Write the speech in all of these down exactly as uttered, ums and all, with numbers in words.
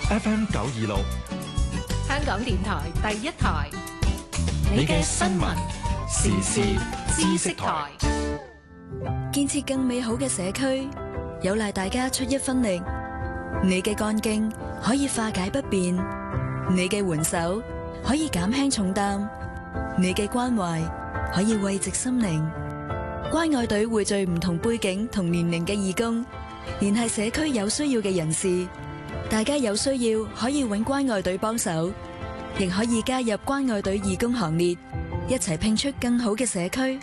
F M 九二六， 香港電台第一台， 你嘅新聞時事知識台。 建設更美好嘅社區，有賴大家出一分力。你嘅幹勁可以化解不便，你嘅援手可以減輕重擔，你嘅關懷可以慰藉心靈。關愛隊匯聚唔同背景同年齡嘅義工，聯繫社區有需要嘅人士。大家有需要可以搵關愛隊幫手，亦可以加入關愛隊義工行列，一齊拼出更好嘅社區。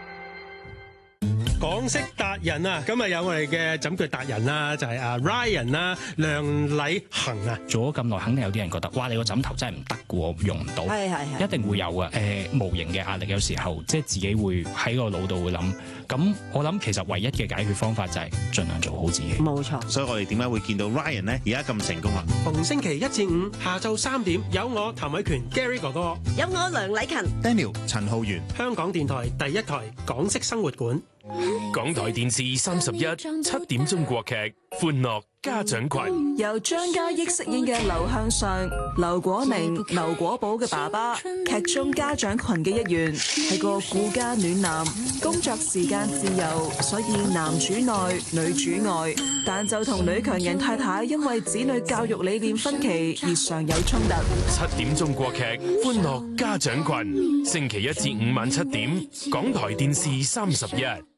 港式達人啊，今日有我哋嘅枕腳達人啦，就係阿 Ryan 啦，梁禮恒啊。 做咗咁耐，肯定有啲人覺得，哇！你個枕頭真係唔得嘅喎，用唔到。係係係，一定會有嘅。誒、呃，無形嘅壓力，有時候即係自己會喺個腦度會諗。咁我諗其實唯一嘅解決方法就係盡量做好自己。冇錯。 所以我哋點解會見到 Ryan 呢？而家咁成功啊？ 逢星期一至五下晝三點，有我譚偉權 Gary 哥哥， 有我梁禮勤 Daniel 陳浩源， 香港電台第一台港式生活館。 港台電視三十一七點鐘國劇《歡樂家長群》， 由張嘉益飾演嘅劉向上、劉果明、劉果寶嘅爸爸，劇中家長群嘅一員，係個顧家暖男，工作時間自由，所以男主內女主外，但就同女強人太太因為子女教育理念分歧而常有衝突。 七點鐘國劇《歡樂家長群》，星期一至五晚七點，港台電視三十一。